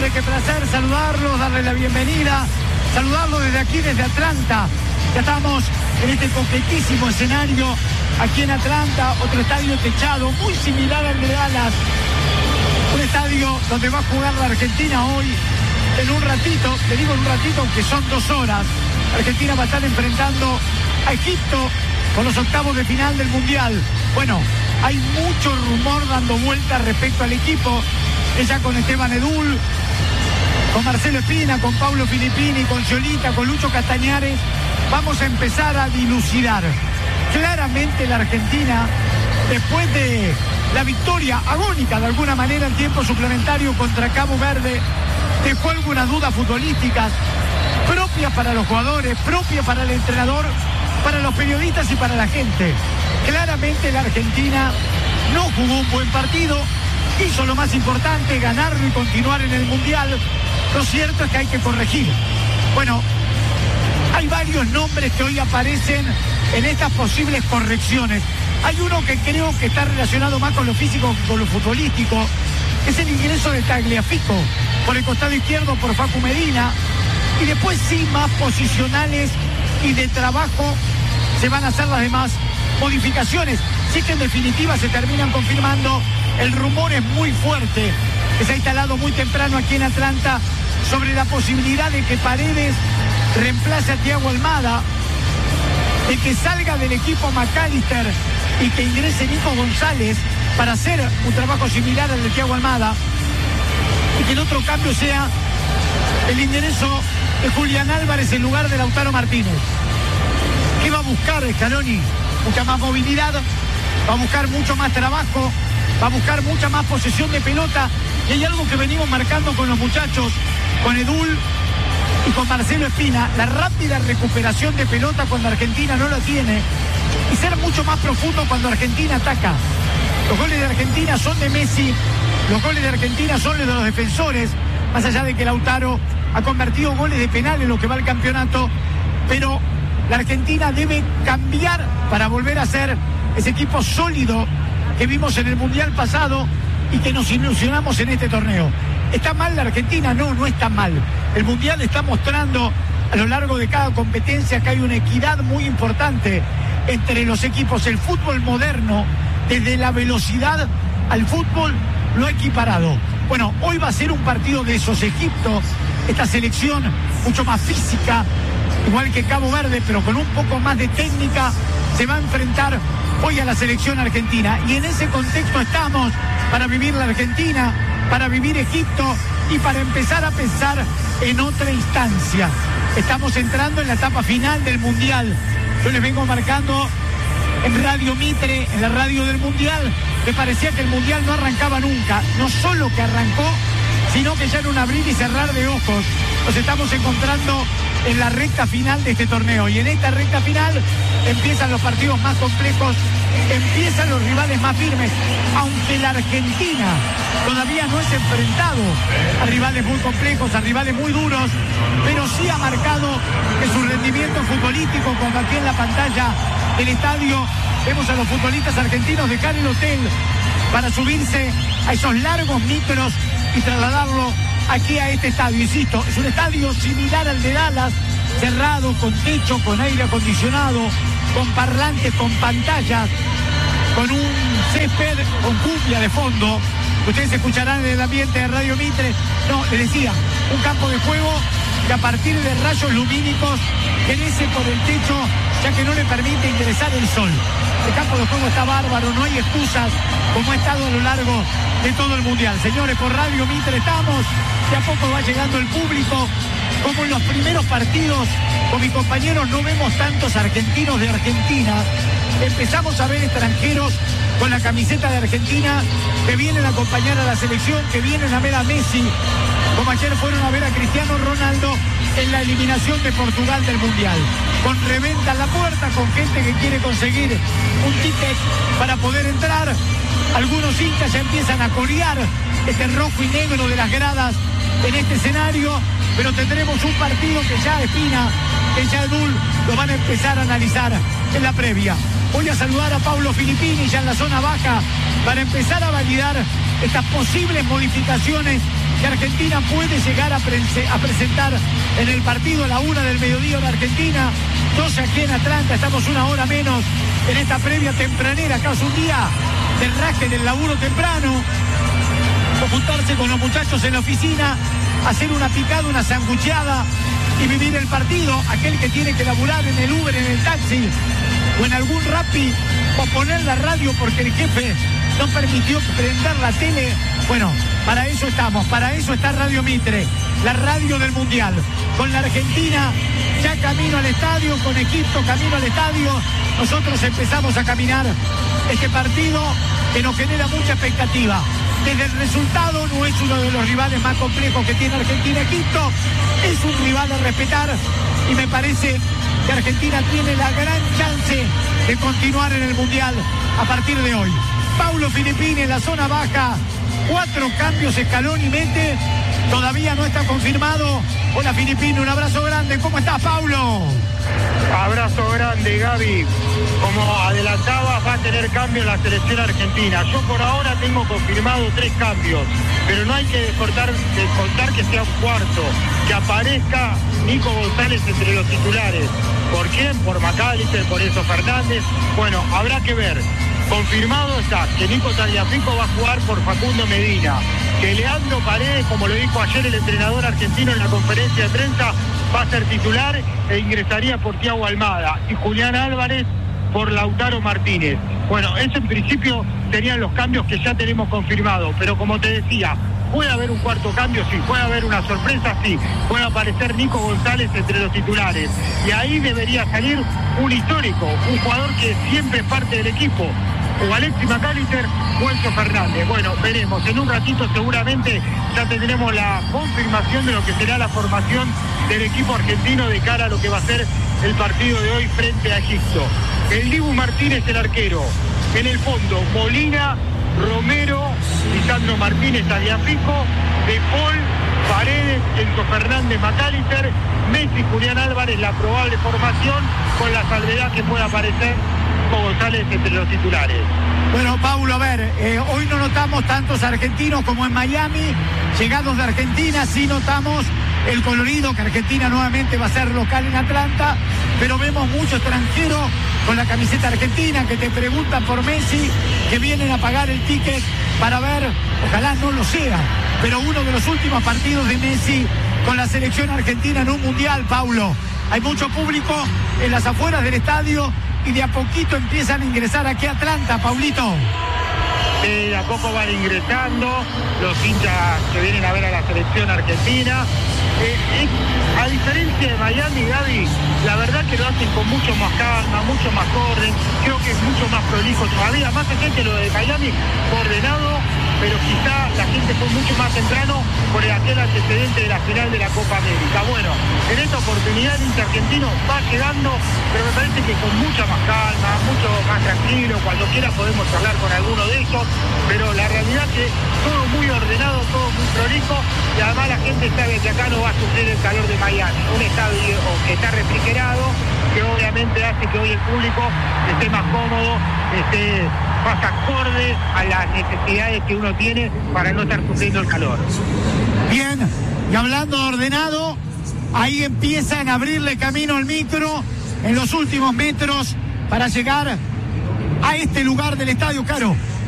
noches, qué placer saludarlos, darles la bienvenida, saludarlos desde aquí, desde Atlanta. Ya estamos en este completísimo escenario, aquí en Atlanta, otro estadio techado, muy similar al de Dallas. Un estadio donde va a jugar la Argentina hoy, en un ratito, le digo en un ratito, aunque son 2 horas. Argentina va a estar enfrentando a Egipto por los octavos de final del Mundial. Bueno, hay mucho rumor dando vueltas respecto al equipo. Ella con Esteban Edul, con Marcelo Espina, con Paulo Filippini, con Sciolita, con Lucho Castañares. Vamos a empezar a dilucidar. Claramente la Argentina, después de la victoria agónica de alguna manera en tiempo suplementario contra Cabo Verde, dejó algunas dudas futbolísticas propias para los jugadores, propias para el entrenador, para los periodistas y para la gente. Claramente la Argentina no jugó un buen partido, hizo lo más importante, ganarlo y continuar en el Mundial. Lo cierto es que hay que corregir. Bueno, hay varios nombres que hoy aparecen en estas posibles correcciones. Hay uno que creo que está relacionado más con lo físico que con lo futbolístico, es el ingreso de Tagliafico por el costado izquierdo por Facu Medina, y después sí, más posicionales y de trabajo se van a hacer las demás modificaciones. Sí que en definitiva se terminan confirmando. El rumor es muy fuerte, que se ha instalado muy temprano aquí en Atlanta, sobre la posibilidad de que Paredes reemplace a Thiago Almada, de que salga del equipo McAllister y que ingrese Nico González para hacer un trabajo similar al de Thiago Almada, y que el otro cambio sea el ingreso de Julián Álvarez en lugar de Lautaro Martínez. ¿Qué va a buscar Scaloni? Mucha más movilidad, va a buscar mucho más trabajo, va a buscar mucha más posesión de pelota, y hay algo que venimos marcando con los muchachos, con Edul y con Marcelo Espina: la rápida recuperación de pelota cuando Argentina no la tiene, y ser mucho más profundo cuando Argentina ataca. Los goles de Argentina son de Messi, los goles de Argentina son de los defensores, más allá de que Lautaro ha convertido goles de penal en lo que va el campeonato, pero la Argentina debe cambiar para volver a ser ese equipo sólido que vimos en el Mundial pasado y que nos ilusionamos en este torneo. ¿Está mal la Argentina? No, no está mal. El Mundial está mostrando a lo largo de cada competencia que hay una equidad muy importante entre los equipos. El fútbol moderno, desde la velocidad al fútbol, lo ha equiparado. Bueno, hoy va a ser un partido de esos. Egipto, esta selección mucho más física, igual que Cabo Verde, pero con un poco más de técnica, se va a enfrentar hoy a la selección argentina. Y en ese contexto estamos, para vivir la Argentina, para vivir Egipto y para empezar a pensar en otra instancia. Estamos entrando en la etapa final del Mundial. Yo les vengo marcando en Radio Mitre, en la radio del Mundial, que parecía que el Mundial no arrancaba nunca. No solo que arrancó, sino que ya en un abrir y cerrar de ojos nos estamos encontrando en la recta final de este torneo. Y en esta recta final empiezan los partidos más complejos, empiezan los rivales más firmes, aunque la Argentina todavía no es enfrentado a rivales muy complejos, a rivales muy duros, pero sí ha marcado que su rendimiento futbolístico, cuando aquí en la pantalla del estadio vemos a los futbolistas argentinos dejar el hotel para subirse a esos largos micros y trasladarlo aquí a este estadio. Insisto, es un estadio similar al de Dallas, cerrado, con techo, con aire acondicionado, con parlantes, con pantallas, con un césped, con cumbia de fondo. Ustedes escucharán en el ambiente de Radio Mitre. No, les decía, un campo de juego que a partir de rayos lumínicos crece por el techo, ya que no le permite ingresar el sol. El campo de juego está bárbaro, no hay excusas, como ha estado a lo largo de todo el Mundial. Señores, por Radio Mitre estamos, de a poco va llegando el público. Como en los primeros partidos, con mis compañeros no vemos tantos argentinos de Argentina. Empezamos a ver extranjeros con la camiseta de Argentina que vienen a acompañar a la selección, que vienen a ver a Messi, como ayer fueron a ver a Cristiano Ronaldo en la eliminación de Portugal del Mundial. Con reventa en la puerta, con gente que quiere conseguir un ticket para poder entrar. Algunos hinchas ya empiezan a corear este rojo y negro de las gradas en este escenario, pero tendremos un partido que ya Espina, que ya Edul lo van a empezar a analizar en la previa. Voy a saludar a Paulo Filippini ya en la zona baja para empezar a validar estas posibles modificaciones que Argentina puede llegar a presentar en el partido a la 1 del mediodía en Argentina, 12 aquí en Atlanta. Estamos una hora menos en esta previa tempranera, acá es un día del raje del laburo temprano, o juntarse con los muchachos en la oficina, hacer una picada, una sangucheada y vivir el partido. Aquel que tiene que laburar en el Uber, en el taxi o en algún Rappi, o poner la radio porque el jefe no permitió prender la tele. Bueno, para eso estamos, para eso está Radio Mitre, la radio del Mundial, con la Argentina ya camino al estadio, con Egipto camino al estadio. Nosotros empezamos a caminar este partido que nos genera mucha expectativa. Desde el resultado no es uno de los rivales más complejos que tiene Argentina-Egipto, es un rival a respetar y me parece que Argentina tiene la gran chance de continuar en el Mundial a partir de hoy. Paulo Filippini en la zona baja, 4 cambios, Scaloni mete, todavía no está confirmado. Hola Filippini, un abrazo grande, ¿cómo estás, Paulo? Abrazo grande, Gaby. Como adelantabas, va a tener cambio en la selección argentina. Yo por ahora tengo confirmado 3 cambios, pero no hay que descontar que sea un cuarto, que aparezca Nico González entre los titulares. ¿Por quién? Por McAllister, por Enzo Fernández. Bueno, habrá que ver. Confirmado está que Nico Tagliafico va a jugar por Facundo Medina, que Leandro Paredes, como lo dijo ayer el entrenador argentino en la conferencia de prensa, va a ser titular e ingresaría por Thiago Almada, y Julián Álvarez por Lautaro Martínez. Bueno, eso en principio serían los cambios que ya tenemos confirmados, pero como te decía, puede haber un cuarto cambio, sí, puede haber una sorpresa, sí, puede aparecer Nico González entre los titulares, y ahí debería salir un histórico, un jugador que siempre es parte del equipo, o Alexis McAllister o Enzo Fernández. Bueno, veremos, en un ratito seguramente ya tendremos la confirmación de lo que será la formación del equipo argentino de cara a lo que va a ser el partido de hoy frente a Egipto. El Dibu Martínez, el arquero, en el fondo Molina, Romero, Lisandro Martínez, Tagliafico, De Paul, Paredes, Enzo Fernández, McAllister, Messi, Julián Álvarez, la probable formación, con la salvedad que pueda aparecer González entre los titulares. Bueno, Paulo, a ver, hoy no notamos tantos argentinos como en Miami, llegados de Argentina, sí notamos el colorido, que Argentina nuevamente va a ser local en Atlanta, pero vemos muchos extranjeros con la camiseta argentina que te preguntan por Messi, que vienen a pagar el ticket para ver, ojalá no lo sea, pero uno de los últimos partidos de Messi con la selección argentina en un mundial, Paulo. Hay mucho público en las afueras del estadio y de a poquito empiezan a ingresar aquí a Atlanta, Paulito. De a poco van ingresando los hinchas que vienen a ver a la selección argentina. A diferencia de Miami, Gaby, la verdad que lo hacen con mucho más calma, mucho más orden. Creo que es mucho más prolijo todavía, más gente lo de Miami, ordenado, pero quizá la gente fue mucho más temprano por aquel antecedente de la final de la Copa América. Bueno, en esta oportunidad el hincha argentino va llegando, pero me parece que con mucha más calma, mucho más tranquilo. Cuando quiera podemos hablar con alguno de ellos, pero la realidad que todo muy ordenado, todo muy prolijo, y además la gente sabe que acá no va a sufrir el calor de Miami, un estadio que está refrigerado, que obviamente hace que hoy el público esté más cómodo, esté más acorde a las necesidades que uno tiene para no estar sufriendo el calor. Bien, y hablando de ordenado, ahí empiezan a abrirle camino al micro en los últimos metros para llegar a este lugar del estadio, Caro.